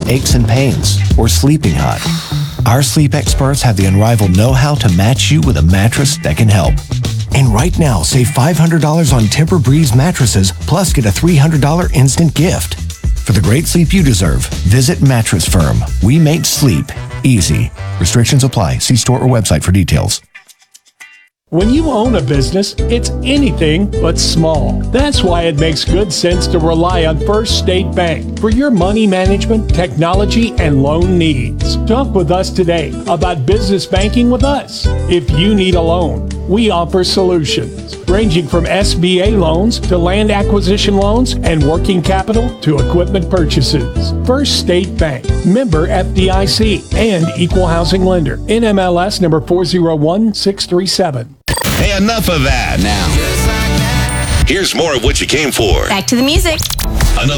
aches and pains, or sleeping hot. Our sleep experts have the unrivaled know-how to match you with a mattress that can help. And right now, save $500 on Tempur-Breeze mattresses, plus get a $300 instant gift. For the great sleep you deserve, visit Mattress Firm. We make sleep easy. Restrictions apply. See store or website for details. When you own a business, it's anything but small. That's why it makes good sense to rely on First State Bank for your money management, technology, and loan needs. Talk with us today about business banking with us. If you need a loan, we offer solutions ranging from SBA loans to land acquisition loans and working capital to equipment purchases. First State Bank, member FDIC, and equal housing lender. NMLS number 401637. Hey, enough of that. Now, here's more of what you came for. Back to the music. Another